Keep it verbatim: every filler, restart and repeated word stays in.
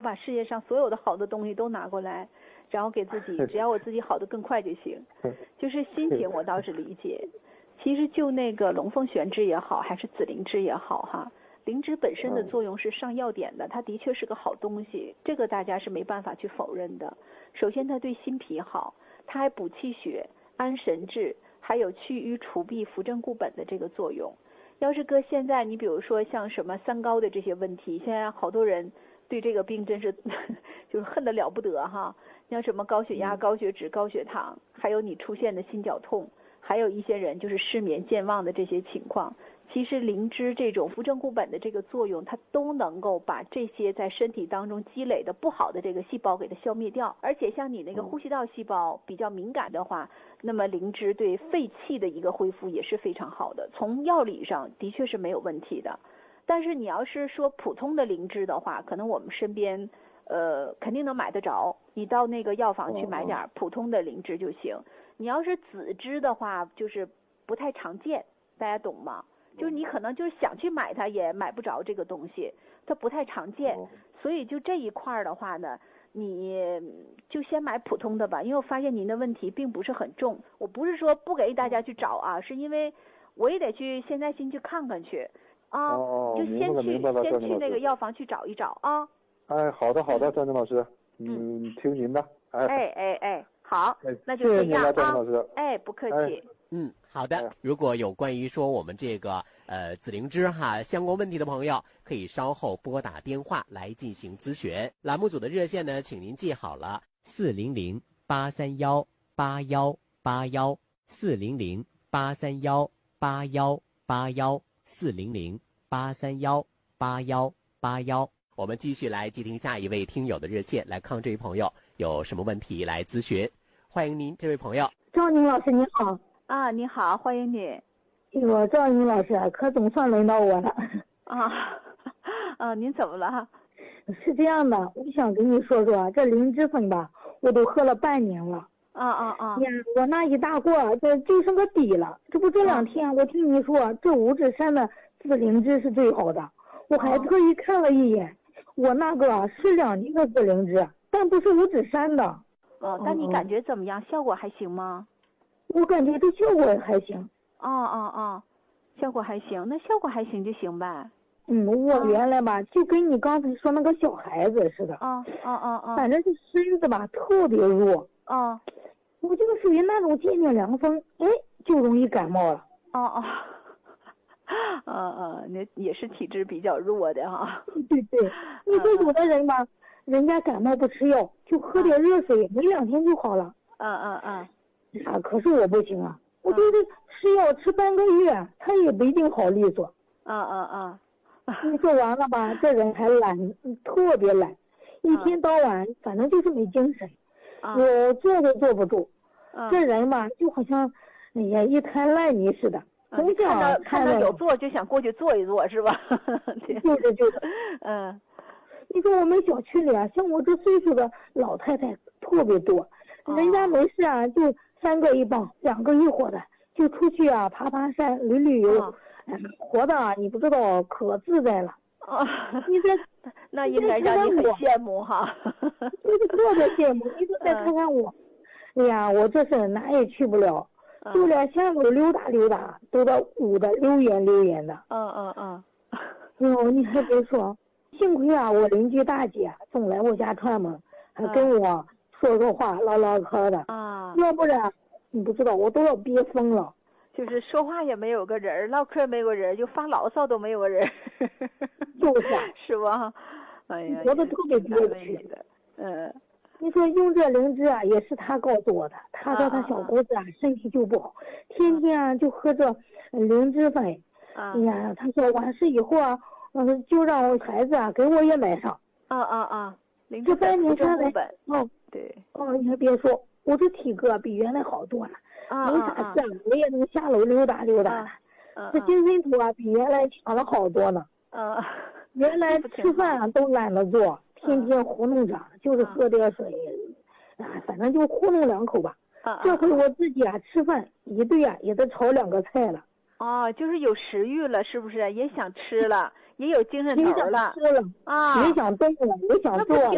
把世界上所有的好的东西都拿过来，然后给自己，只要我自己好得更快就行。就是心情我倒是理解。其实就那个龙凤玄芝也好，还是紫灵芝也好哈，灵芝本身的作用是上药点的，它的确是个好东西，这个大家是没办法去否认的。首先它对心脾好，它还补气血、安神志，还有去瘀除痹、扶正固本的这个作用。要是搁现在，你比如说像什么三高的这些问题，现在好多人对这个病真是就是恨得了不得哈。像什么高血压、高血脂、高血糖，还有你出现的心绞痛，还有一些人就是失眠健忘的这些情况，其实灵芝这种扶正固本的这个作用，它都能够把这些在身体当中积累的不好的这个细胞给它消灭掉。而且像你那个呼吸道细胞比较敏感的话，那么灵芝对肺气的一个恢复也是非常好的，从药理上的确是没有问题的。但是你要是说普通的灵芝的话，可能我们身边呃肯定能买得着，你到那个药房去买点普通的灵芝就行。你要是紫芝的话，就是不太常见，大家懂吗？就是你可能就是想去买它也买不着这个东西，它不太常见。所以就这一块的话呢，你就先买普通的吧，因为我发现您的问题并不是很重。我不是说不给大家去找啊，是因为我也得去现在先去看看去啊， 哦、 就先去先去那个药房去找一找啊。 哎，好的好的，张静老师，嗯，嗯听您的。哎哎哎哎，好， 哎、 那就这样啊。 张老师， 哎，不客气。 哎嗯，好的。如果有关于说我们这个呃紫灵芝哈相关问题的朋友，可以稍后拨打电话来进行咨询。栏目组的热线呢，请您记好了：四零零八三幺八幺八幺，四零零八三幺八幺八幺，四零零八三幺八幺八幺。我们继续来接听下一位听友的热线，来看这位朋友有什么问题来咨询。欢迎您，这位朋友。 赵宁老师你好。 啊，你好，欢迎你。 我赵宁老师，可总算轮到我了。 啊，啊，您怎么了？ 是这样的，我想跟你说说，这灵芝粉吧，我都喝了半年了。 啊啊啊！ 呀，我那一大罐，这就剩个底了。这不这两天我听你说，这五指山的紫灵芝是最好的，我还特意看了一眼，我那个是两斤的紫灵芝，但不是五指山的。 哦，那你感觉怎么样？效果还行吗？ 我感觉这效果还行。 哦哦哦，效果还行，那效果还行就行呗。 嗯，我原来吧，就跟你刚才说那个小孩子似的。 啊啊啊啊！ 反正是身子吧特别弱。 啊。 我就属于那种见点凉风，哎，就容易感冒了。 哦哦。啊啊，那也是体质比较弱的哈。 对对，你说有的人吧，人家感冒不吃药，就喝点热水，没两天就好了。 嗯嗯嗯。 啊，可是我不行啊，我就是吃药吃半个月，他也不一定好利索。 嗯嗯嗯。 你说完了吧，这人还懒，特别懒，一天到晚反正就是没精神，我坐都坐不住。这人吧，就好像哎呀一滩烂泥似的。从小看到看到有座就想过去坐一坐，是吧？ 就是就是， 嗯。 你说我们小区里啊，像我这岁数的老太太特别多，人家没事啊就三个一帮，两个一伙的，就出去啊爬爬山、旅旅游，活的啊你不知道可自在了。 啊， 你这那应该让你很羡慕哈。 就是特别羡慕，你再看看我，哎呀，我这是哪也去不了。就连巷子溜达溜达都得捂得溜圆溜圆的。 嗯嗯嗯。 哟，你还别说，幸亏啊，我邻居大姐总来我家串门，还跟我说说话、唠唠嗑的。 啊。 要不然，你不知道我都要憋疯了。 就是说话也没有个人，唠嗑没有个人，就发牢骚都没有个人。 就是。 是吧？哎呀。 活得特别憋屈的。嗯。 你说用这灵芝啊，也是他告诉我的。他说他小姑子啊，身体就不好，天天啊就喝这灵芝粉。哎呀，他说完事以后啊，嗯，就让我孩子啊给我也买上。 啊啊啊！灵芝粉扶正固本。 哦， 对。 哦，你还别说，我这体格比原来好多了。啊。没啥事，我也能下楼溜达溜达了。这精神头啊，比原来强了好多呢。 啊。 原来吃饭啊都懒得做。天天糊弄着，就是喝点水，啊，反正就糊弄两口吧。 啊， 这回我自己啊吃饭一顿啊也得炒两个菜了。 哦，就是有食欲了，是不是？也想吃了，也有精神头了。 也想吃了啊，也想动了，也想做了。